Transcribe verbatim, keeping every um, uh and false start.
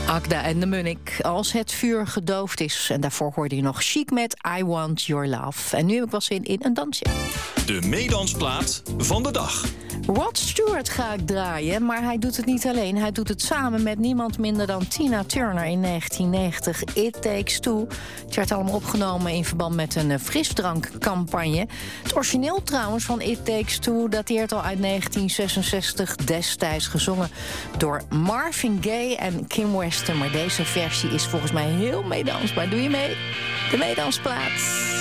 Akda en de Munnik, als het vuur gedoofd is. En daarvoor hoorde je nog Chic met I Want Your Love. En nu heb ik wel zin in een dansje. De meedansplaat van de dag. Rod Stewart ga ik draaien, maar hij doet het niet alleen. Hij doet het samen met niemand minder dan Tina Turner in negentien negentig. It Takes Two. Het werd allemaal opgenomen in verband met een frisdrankcampagne. Het origineel trouwens van It Takes Two dateert al uit negentien zesenzestig. Destijds gezongen door Marvin Gaye en Kim Weston. Maar deze versie is volgens mij heel meedansbaar. Doe je mee? De meedansplaat.